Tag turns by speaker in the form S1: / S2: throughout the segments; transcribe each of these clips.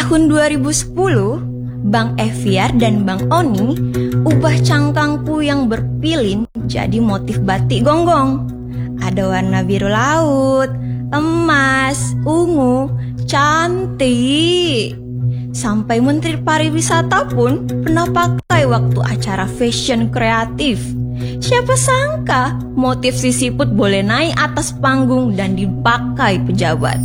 S1: Tahun 2010, Bang Eviar dan Bang Oni ubah cangkangku yang berpilin jadi motif batik gonggong. Ada warna biru laut, emas, ungu, cantik. Sampai Menteri Pariwisata pun pernah pakai waktu acara fashion kreatif. Siapa sangka motif sisiput boleh naik atas panggung dan dipakai pejabat.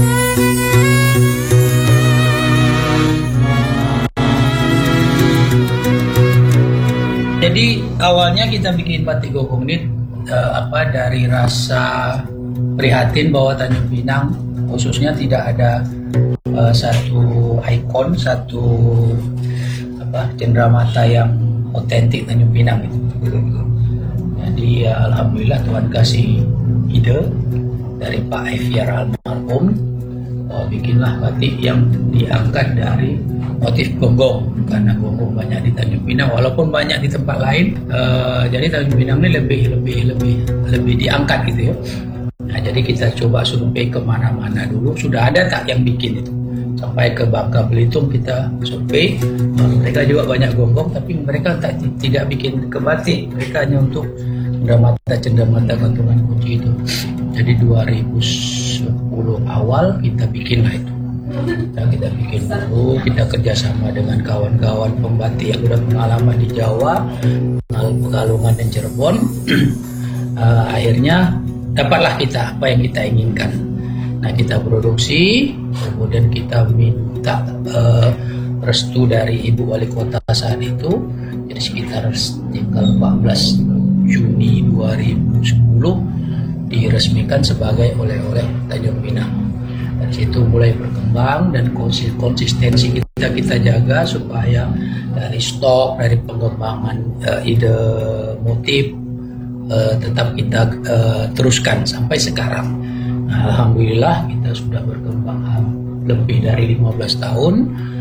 S2: Jadi awalnya kita bikin batik gonggong ini dari rasa prihatin bahwa Tanjung Pinang khususnya tidak ada satu ikon, satu cenderamata yang otentik Tanjung Pinang itu. Jadi alhamdulillah Tuhan kasih ide dari Pak Eviar almarhum, bikinlah batik yang diangkat dari motif gonggong, karena gonggong banyak di Tanjung Pinang walaupun banyak di tempat lain. Jadi Tanjung Pinang ini lebih diangkat gitu ya. Nah, jadi kita coba survei kemana-mana dulu, sudah ada tak yang bikin itu, sampai ke Bangka Belitung kita survei. Mereka juga banyak gonggong tapi mereka tidak bikin ke batik, mereka hanya untuk cenderamata gantungan kunci itu. Jadi 2010 awal kita bikinlah itu. Kita bikin dulu, kita kerjasama dengan kawan-kawan pembatik yang sudah pengalaman di Jawa, Pekalongan dan Cirebon. Akhirnya dapatlah kita apa yang kita inginkan. Nah, kita produksi, kemudian kita minta restu dari Ibu Wali Kota saat itu. Jadi sekitar tanggal 14 Juni 2010 diresmikan sebagai oleh-oleh Tanjung Pinang. Dari situ mulai berkembang dan konsistensi kita jaga supaya dari stok, dari pengembangan ide motif tetap kita teruskan sampai sekarang. Nah, alhamdulillah kita sudah berkembang lebih dari 15 tahun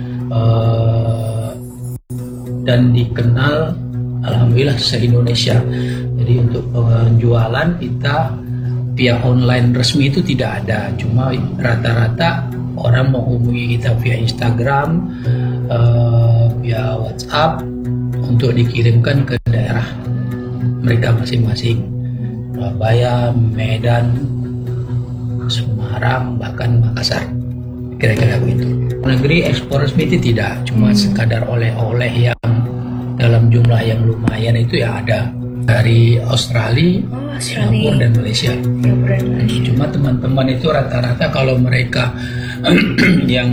S2: dan dikenal alhamdulillah se-Indonesia. Jadi untuk penjualan kita via online resmi itu tidak ada, cuma rata-rata orang menghubungi kita via Instagram, via WhatsApp untuk dikirimkan ke daerah mereka masing-masing, Surabaya, Medan, Semarang, bahkan Makassar, kira-kira begitu. Negeri ekspor resmi itu tidak, cuma sekadar oleh-oleh yang dalam jumlah yang lumayan itu ya ada dari Australia, Singapura dan Malaysia. Cuma teman-teman itu rata-rata kalau mereka yang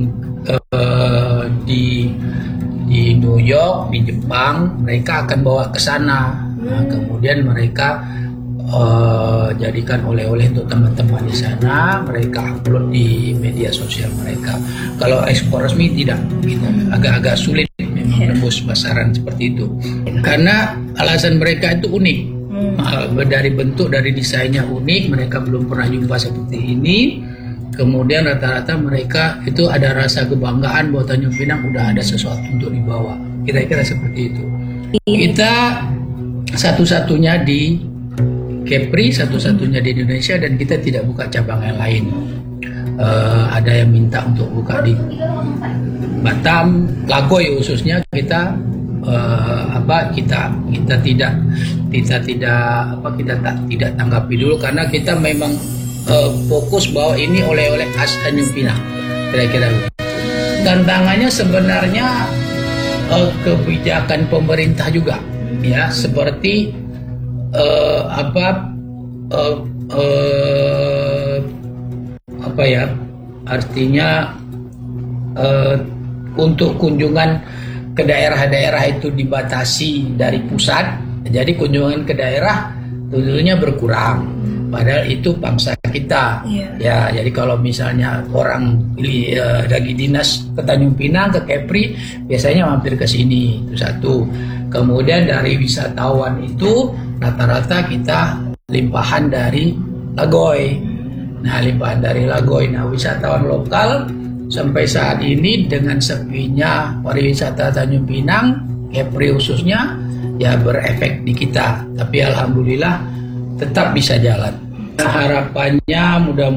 S2: di New York, di Jepang, mereka akan bawa ke sana. Nah, kemudian mereka jadikan oleh-oleh untuk teman-teman di sana, mereka upload di media sosial mereka. Kalau ekspor resmi tidak, gitu. Agak-agak sulit menembus pasaran seperti itu, karena alasan mereka itu unik. Dari bentuk, dari desainnya unik, mereka belum pernah jumpa seperti ini. Kemudian rata-rata mereka itu ada rasa kebanggaan bahwa Tanjung Pinang udah ada sesuatu untuk dibawa, kira-kira seperti itu. Kita satu-satunya di Kepri, satu-satunya di Indonesia, dan kita tidak buka cabang yang lain. Ada yang minta untuk buka di Batam, Lagoy khususnya, kita tidak tanggapi dulu karena kita memang fokus bahwa ini oleh-oleh khas Tanjung Pinang, kira-kira begitu. Tantangannya sebenarnya kebijakan pemerintah juga, ya, seperti artinya untuk kunjungan ke daerah-daerah itu dibatasi dari pusat, jadi kunjungan ke daerah tentunya berkurang, padahal itu bangsa kita. Ya, jadi kalau misalnya orang lagi dinas ke Tanjung Pinang, ke Kepri, biasanya mampir ke sini, itu satu. Kemudian dari wisatawan itu rata-rata kita limpahan dari Lagoy. Nah, limpahan dari Lagoy. Nah, wisatawan lokal sampai saat ini dengan sepinya pariwisata Tanjung Pinang, Kepri khususnya, ya berefek di kita. Tapi alhamdulillah tetap bisa jalan. Harapannya mudah